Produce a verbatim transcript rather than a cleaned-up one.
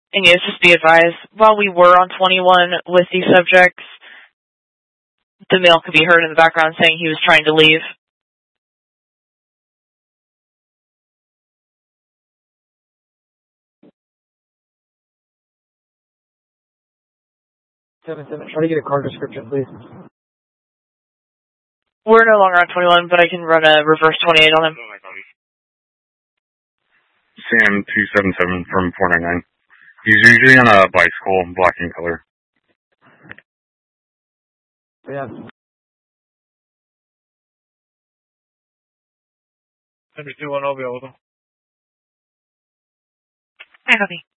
And yes, just be advised, while we were on twenty-one with these subjects, the male could be heard in the background saying he was trying to leave. seven seven, try to get a car description, please. We're no longer on twenty-one, but I can run a reverse twenty-eight on him. Sam two seven seven from four nine nine. He's usually on a bicycle, black in color. Yeah. Number two one, I'll be able to. I copy.